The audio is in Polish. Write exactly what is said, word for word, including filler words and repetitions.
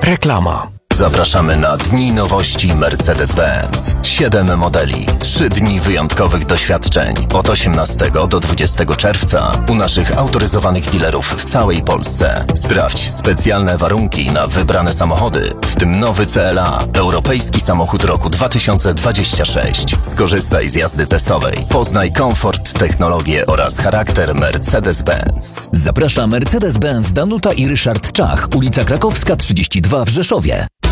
Reklama. Zapraszamy na Dni Nowości Mercedes-Benz. Siedem modeli, trzy dni wyjątkowych doświadczeń. Od osiemnastego do dwudziestego czerwca u naszych autoryzowanych dealerów w całej Polsce. Sprawdź specjalne warunki na wybrane samochody, w tym nowy C L A, europejski samochód roku dwa tysiące dwudziesty szósty. Skorzystaj z jazdy testowej. Poznaj komfort, technologię oraz charakter Mercedes-Benz. Zaprasza Mercedes-Benz Danuta i Ryszard Czach, ulica Krakowska trzydzieści dwa w Rzeszowie.